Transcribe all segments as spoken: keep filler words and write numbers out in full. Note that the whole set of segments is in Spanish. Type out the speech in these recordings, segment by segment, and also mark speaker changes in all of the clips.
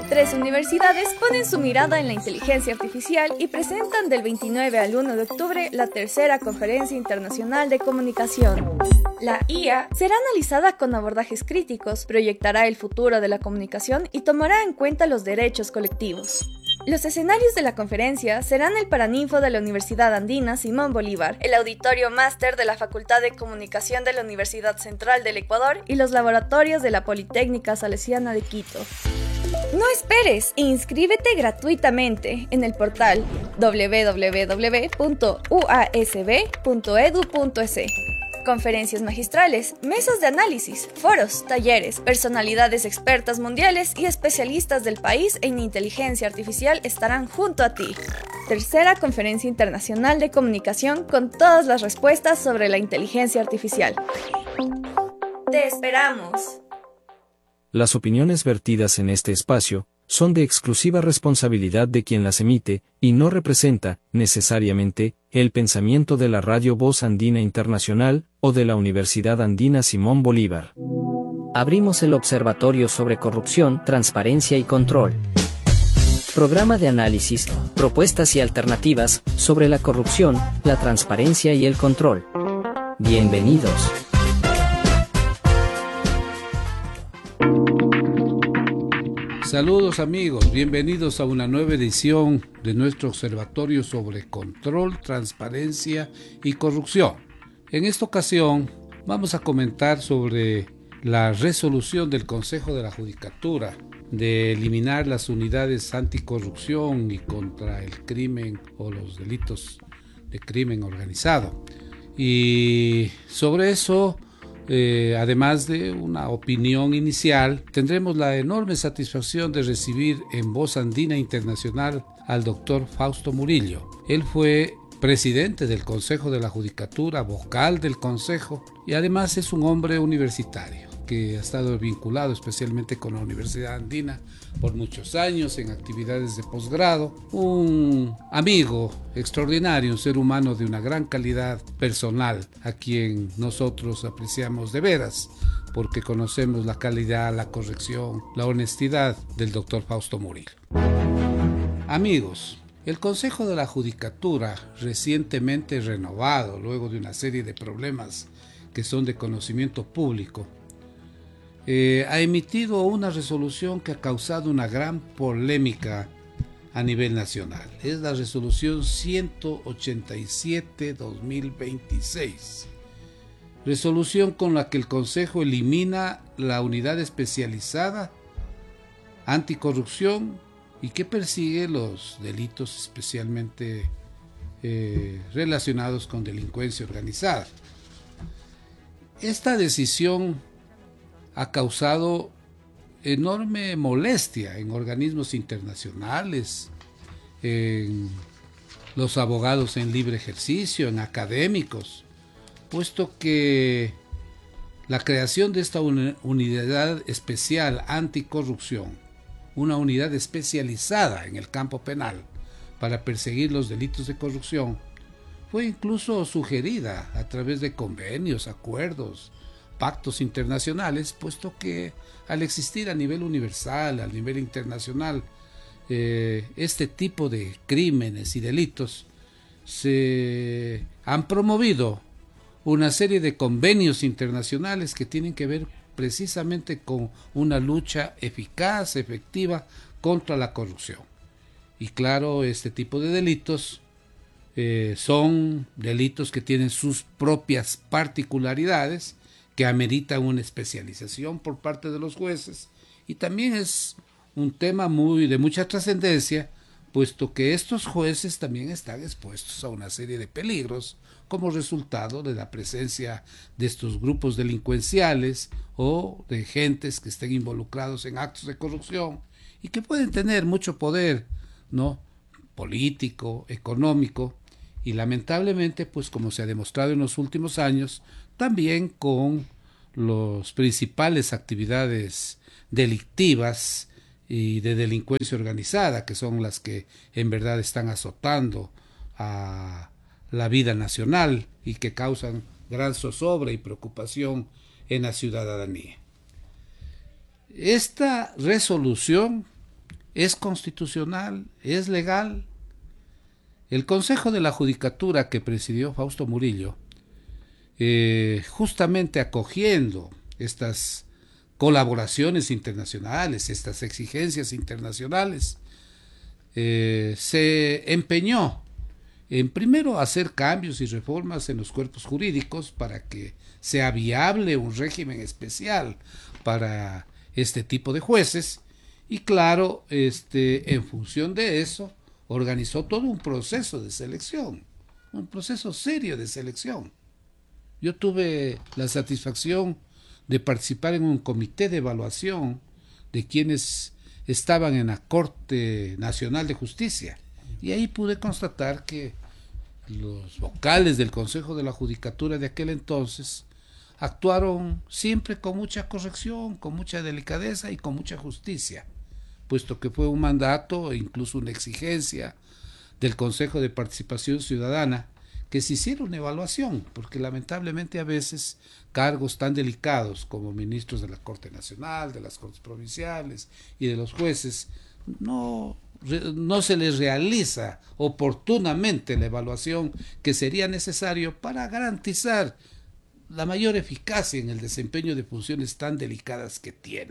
Speaker 1: Tres universidades ponen su mirada en la inteligencia artificial y presentan del veintinueve al uno de octubre la tercera Conferencia Internacional de Comunicación. La I A será analizada con abordajes críticos, proyectará el futuro de la comunicación y tomará en cuenta los derechos colectivos. Los escenarios de la conferencia serán el Paraninfo de la Universidad Andina Simón Bolívar, el Auditorio Máster de la Facultad de Comunicación de la Universidad Central del Ecuador y los laboratorios de la Politécnica Salesiana de Quito. No esperes e inscríbete gratuitamente en el portal doble u doble u doble u punto u a s b punto e d u punto e s. Conferencias magistrales, mesas de análisis, foros, talleres, personalidades expertas mundiales y especialistas del país en inteligencia artificial estarán junto a ti. Tercera Conferencia Internacional de Comunicación con todas las respuestas sobre la inteligencia artificial. ¡Te esperamos!
Speaker 2: Las opiniones vertidas en este espacio son de exclusiva responsabilidad de quien las emite, y no representa, necesariamente, el pensamiento de la Radio Voz Andina Internacional, o de la Universidad Andina Simón Bolívar.
Speaker 3: Abrimos el Observatorio sobre Corrupción, Transparencia y Control. Programa de análisis, propuestas y alternativas sobre la corrupción, la transparencia y el control. Bienvenidos.
Speaker 4: Saludos amigos, bienvenidos a una nueva edición de nuestro observatorio sobre control, transparencia y corrupción. En esta ocasión vamos a comentar sobre la resolución del Consejo de la Judicatura de eliminar las unidades anticorrupción y contra el crimen o los delitos de crimen organizado. Y sobre eso, Eh, además de una opinión inicial, tendremos la enorme satisfacción de recibir en Voz Andina Internacional al doctor Fausto Murillo. Él fue presidente del Consejo de la Judicatura, vocal del Consejo, y además es un hombre universitario que ha estado vinculado especialmente con la Universidad Andina por muchos años en actividades de posgrado, un amigo extraordinario, un ser humano de una gran calidad personal, a quien nosotros apreciamos de veras, porque conocemos la calidad, la corrección, la honestidad del doctor Fausto Murillo. Amigos, el Consejo de la Judicatura, recientemente renovado luego de una serie de problemas que son de conocimiento público, Eh, ha emitido una resolución que ha causado una gran polémica a nivel nacional. Es la resolución ciento ochenta y siete guión dos mil veintiséis. Resolución con la que el Consejo elimina la unidad especializada anticorrupción y que persigue los delitos especialmente eh, relacionados con delincuencia organizada. Esta decisión ha causado enorme molestia en organismos internacionales, en los abogados en libre ejercicio, en académicos, puesto que la creación de esta unidad especial anticorrupción, una unidad especializada en el campo penal para perseguir los delitos de corrupción, fue incluso sugerida a través de convenios, acuerdos, pactos internacionales, puesto que al existir a nivel universal, a nivel internacional, eh, este tipo de crímenes y delitos, se han promovido una serie de convenios internacionales que tienen que ver precisamente con una lucha eficaz, efectiva contra la corrupción. Y claro, este tipo de delitos eh, son delitos que tienen sus propias particularidades, que amerita una especialización por parte de los jueces, y también es un tema muy de mucha trascendencia, puesto que estos jueces también están expuestos a una serie de peligros como resultado de la presencia de estos grupos delincuenciales o de gentes que estén involucrados en actos de corrupción y que pueden tener mucho poder, ¿no?, político, económico, y lamentablemente, pues como se ha demostrado en los últimos años, también con las principales actividades delictivas y de delincuencia organizada, que son las que en verdad están azotando a la vida nacional y que causan gran zozobra y preocupación en la ciudadanía. Esta resolución ¿Es constitucional? ¿Es legal? El Consejo de la Judicatura que presidió Fausto Murillo, eh, justamente acogiendo estas colaboraciones internacionales, estas exigencias internacionales, eh, se empeñó en primero hacer cambios y reformas en los cuerpos jurídicos para que sea viable un régimen especial para este tipo de jueces, y claro, este, en función de eso, organizó todo un proceso de selección, un proceso serio de selección. Yo tuve la satisfacción de participar en un comité de evaluación de quienes estaban en la Corte Nacional de Justicia, y ahí pude constatar que los vocales del Consejo de la Judicatura de aquel entonces actuaron siempre con mucha corrección, con mucha delicadeza y con mucha justicia, puesto que fue un mandato e incluso una exigencia del Consejo de Participación Ciudadana que se hiciera una evaluación, porque lamentablemente a veces cargos tan delicados como ministros de la Corte Nacional, de las Cortes Provinciales y de los jueces, no, no se les realiza oportunamente la evaluación que sería necesario para garantizar la mayor eficacia en el desempeño de funciones tan delicadas que tienen.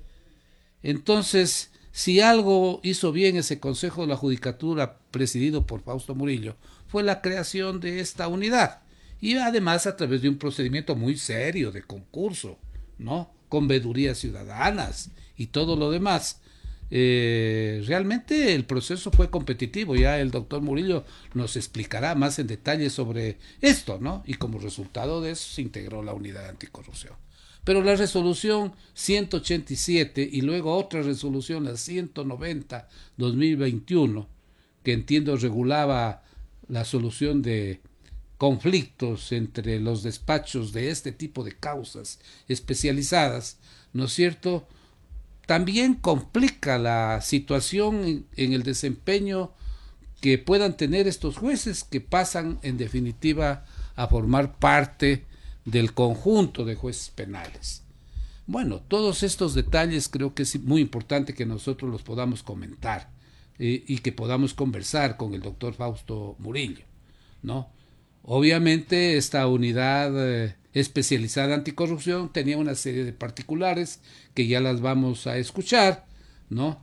Speaker 4: Entonces, si algo hizo bien ese Consejo de la Judicatura presidido por Fausto Murillo, fue la creación de esta unidad, y además a través de un procedimiento muy serio de concurso, ¿no? Con veedurías ciudadanas y todo lo demás. Eh, realmente el proceso fue competitivo, ya el doctor Murillo nos explicará más en detalle sobre esto, ¿no? Y como resultado de eso se integró la unidad anticorrupción. Pero la resolución ciento ochenta y siete y luego otra resolución, la ciento noventa dos mil veintiuno, que entiendo regulaba la solución de conflictos entre los despachos de este tipo de causas especializadas, ¿no es cierto?, también complica la situación en, en el desempeño que puedan tener estos jueces, que pasan en definitiva a formar parte del conjunto de jueces penales. Bueno, todos estos detalles creo que es muy importante que nosotros los podamos comentar eh, y que podamos conversar con el doctor Fausto Murillo, ¿no? Obviamente esta unidad eh, especializada anticorrupción tenía una serie de particulares que ya las vamos a escuchar, ¿no?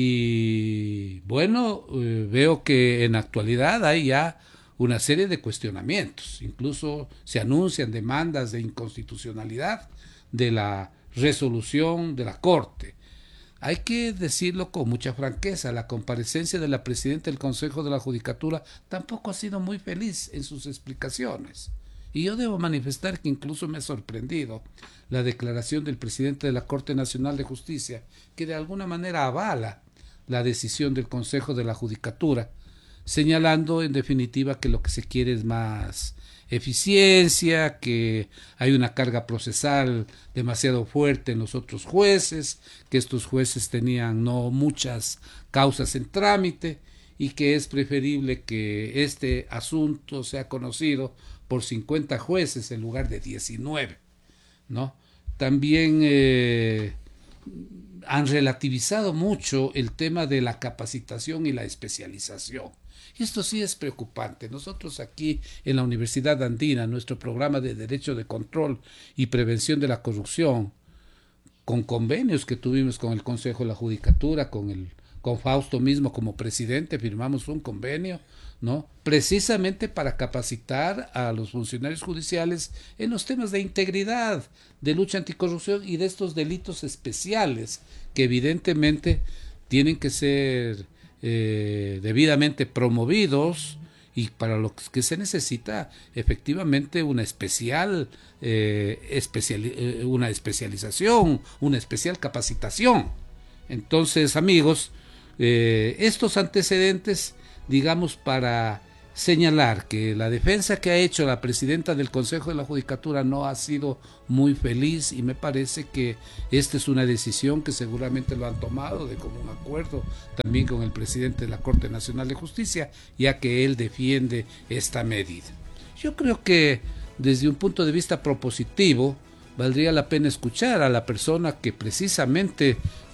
Speaker 4: Y bueno, eh, veo que en la actualidad hay ya una serie de cuestionamientos, incluso se anuncian demandas de inconstitucionalidad de la resolución de la Corte. Hay que decirlo con mucha franqueza, la comparecencia de la presidenta del Consejo de la Judicatura tampoco ha sido muy feliz en sus explicaciones. Y yo debo manifestar que incluso me ha sorprendido la declaración del presidente de la Corte Nacional de Justicia, que de alguna manera avala la decisión del Consejo de la Judicatura, señalando en definitiva que lo que se quiere es más eficiencia, que hay una carga procesal demasiado fuerte en los otros jueces, que estos jueces tenían no muchas causas en trámite y que es preferible que este asunto sea conocido por cincuenta jueces en lugar de diecinueve, ¿no? También eh, han relativizado mucho el tema de la capacitación y la especialización. Y esto sí es preocupante. Nosotros aquí en la Universidad Andina, nuestro programa de Derecho de Control y Prevención de la Corrupción, con convenios que tuvimos con el Consejo de la Judicatura, con el con Fausto mismo como presidente, firmamos un convenio, ¿no?, precisamente para capacitar a los funcionarios judiciales en los temas de integridad, de lucha anticorrupción y de estos delitos especiales que evidentemente tienen que ser eh, debidamente promovidos, y para lo que se necesita efectivamente una especial eh, especial, eh, una especialización, una especial capacitación. Entonces, amigos, eh, estos antecedentes, digamos, para señalar que la defensa que ha hecho la presidenta del Consejo de la Judicatura no ha sido muy feliz, y me parece que esta es una decisión que seguramente lo han tomado de común acuerdo también con el presidente de la Corte Nacional de Justicia, ya que él defiende esta medida. Yo creo que desde un punto de vista propositivo valdría la pena escuchar a la persona que precisamente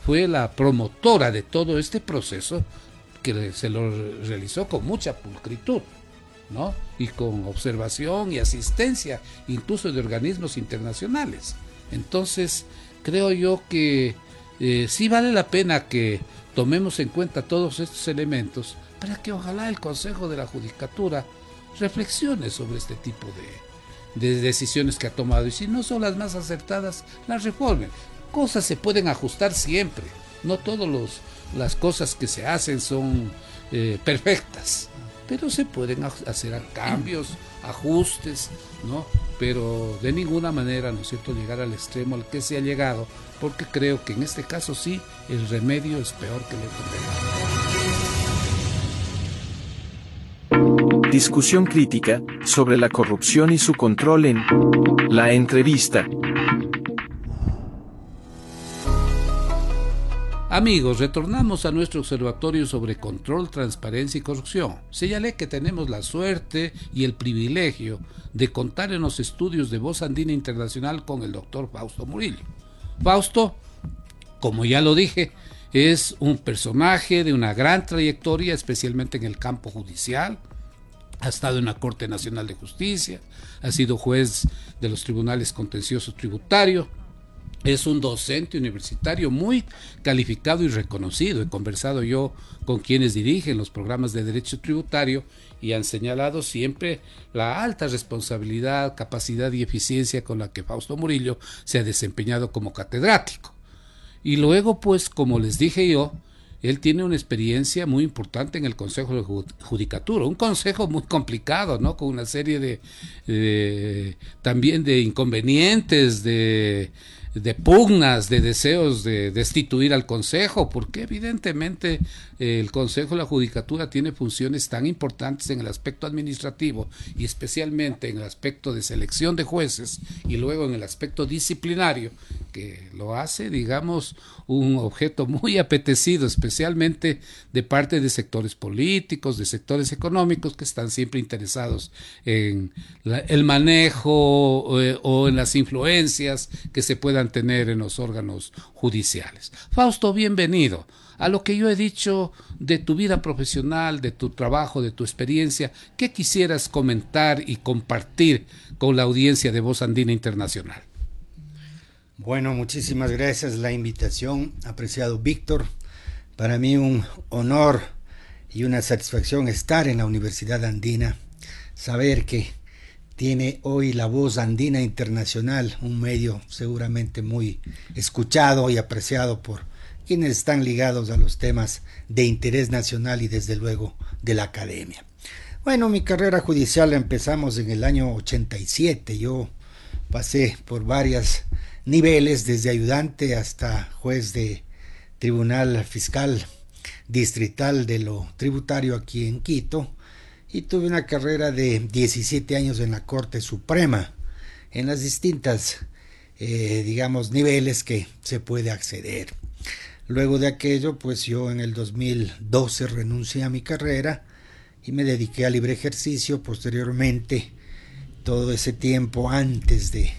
Speaker 4: fue la promotora de todo este proceso, que se lo realizó con mucha pulcritud, ¿no? Y con observación y asistencia, incluso de organismos internacionales. Entonces, creo yo que eh, sí vale la pena que tomemos en cuenta todos estos elementos para que ojalá el Consejo de la Judicatura reflexione sobre este tipo de, de decisiones que ha tomado, y si no son las más acertadas, las reformen. Cosas se pueden ajustar siempre, no todas las cosas que se hacen son eh, perfectas, pero se pueden hacer cambios, ajustes, ¿no? Pero de ninguna manera, ¿no es cierto?, llegar al extremo al que se ha llegado, porque creo que en este caso sí, el remedio es peor que el remedios.
Speaker 2: Discusión crítica sobre la corrupción y su control en La Entrevista.
Speaker 4: Amigos, retornamos a nuestro observatorio sobre control, transparencia y corrupción. Señalé que tenemos la suerte y el privilegio de contar en los estudios de Voz Andina Internacional con el doctor Fausto Murillo. Fausto, como ya lo dije, es un personaje de una gran trayectoria, especialmente en el campo judicial. Ha estado en la Corte Nacional de Justicia, ha sido juez de los tribunales contenciosos tributarios. Es un docente universitario muy calificado y reconocido. He conversado yo con quienes dirigen los programas de derecho tributario y han señalado siempre la alta responsabilidad, capacidad y eficiencia con la que Fausto Murillo se ha desempeñado como catedrático. Y luego, pues, como les dije yo, él tiene una experiencia muy importante en el Consejo de Judicatura, un consejo muy complicado, ¿no? Con una serie de, de también de inconvenientes, de de pugnas, de deseos de destituir al Consejo, porque evidentemente eh, el Consejo de la Judicatura tiene funciones tan importantes en el aspecto administrativo y especialmente en el aspecto de selección de jueces y luego en el aspecto disciplinario, que lo hace, digamos, un objeto muy apetecido, especialmente de parte de sectores políticos, de sectores económicos que están siempre interesados en la, el manejo eh, o en las influencias que se puedan tener en los órganos judiciales. Fausto, bienvenido. A lo que yo he dicho de tu vida profesional, de tu trabajo, de tu experiencia, ¿qué quisieras comentar y compartir con la audiencia de Voz Andina Internacional?
Speaker 5: Bueno, muchísimas gracias la invitación, apreciado Víctor. Para mí un honor y una satisfacción estar en la Universidad Andina, saber que tiene hoy la Voz Andina Internacional, un medio seguramente muy escuchado y apreciado por quienes están ligados a los temas de interés nacional y desde luego de la academia. Bueno, mi carrera judicial la empezamos en el año ochenta y siete. Yo pasé por varios niveles, desde ayudante hasta juez de tribunal fiscal distrital de lo tributario aquí en Quito, y tuve una carrera de diecisiete años en la Corte Suprema, en las distintas, eh, digamos, niveles que se puede acceder. Luego de aquello, pues yo en el dos mil doce renuncié a mi carrera y me dediqué al libre ejercicio. Posteriormente, todo ese tiempo antes de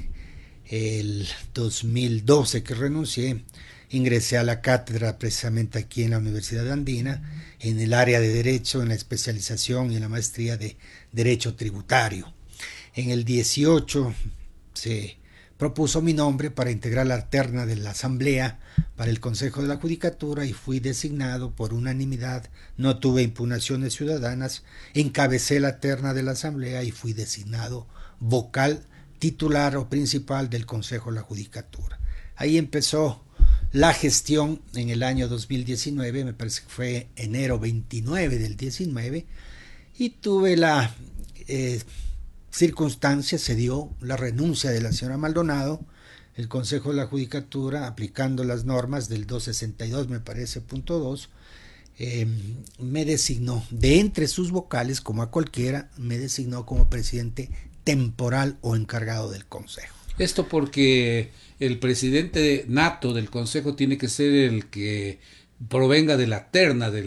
Speaker 5: el dos mil doce que renuncié, ingresé a la cátedra precisamente aquí en la Universidad Andina, en el área de Derecho, en la especialización y en la maestría de Derecho Tributario. En el dieciocho se propuso mi nombre para integrar la terna de la Asamblea para el Consejo de la Judicatura y fui designado por unanimidad. No tuve impugnaciones ciudadanas, encabecé la terna de la Asamblea y fui designado vocal titular o principal del Consejo de la Judicatura. Ahí empezó la gestión en el año dos mil diecinueve, me parece que fue enero veintinueve del diecinueve, y tuve la eh, circunstancia, se dio la renuncia de la señora Maldonado. El Consejo de la Judicatura, aplicando las normas del doscientos sesenta y dos, me parece, punto dos, eh, me designó, de entre sus vocales, como a cualquiera, me designó como presidente temporal o encargado del Consejo.
Speaker 4: Esto porque el presidente nato del Consejo tiene que ser el que provenga de la terna de